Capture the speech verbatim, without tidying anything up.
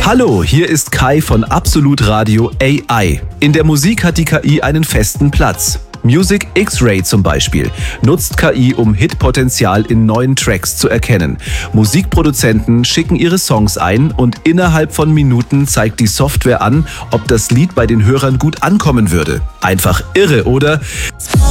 Hallo, hier ist Kai von Absolut Radio A I. In der Musik hat die K I einen festen Platz. Music X-Ray zum Beispiel nutzt K I, um Hitpotenzial in neuen Tracks zu erkennen. Musikproduzenten schicken ihre Songs ein und innerhalb von Minuten zeigt die Software an, ob das Lied bei den Hörern gut ankommen würde. Einfach irre, oder?